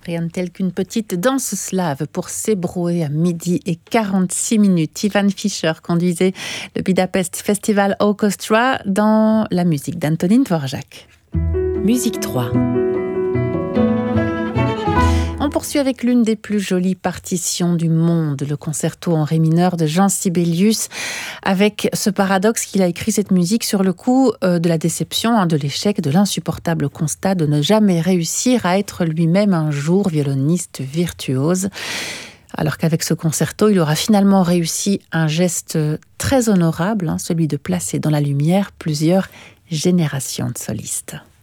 Rien tel qu'une petite danse slave pour s'ébrouer à 12h46. Ivan Fischer conduisait le Budapest Festival Orchestra dans la musique d'Antonín Dvořák. Musique 3. On poursuit avec l'une des plus jolies partitions du monde, le concerto en ré mineur de Jean Sibelius, avec ce paradoxe qu'il a écrit cette musique sur le coup de la déception, de l'échec, de l'insupportable constat de ne jamais réussir à être lui-même un jour violoniste virtuose. Alors qu'avec ce concerto, il aura finalement réussi un geste très honorable, celui de placer dans la lumière plusieurs générations de solistes.